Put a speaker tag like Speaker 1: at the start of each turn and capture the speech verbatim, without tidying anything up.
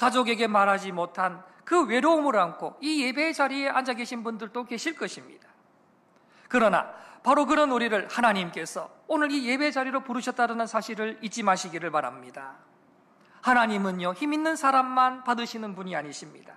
Speaker 1: 가족에게 말하지 못한 그 외로움을 안고 이 예배의 자리에 앉아 계신 분들도 계실 것입니다. 그러나 바로 그런 우리를 하나님께서 오늘 이 예배 자리로 부르셨다는 사실을 잊지 마시기를 바랍니다. 하나님은요, 힘 있는 사람만 받으시는 분이 아니십니다.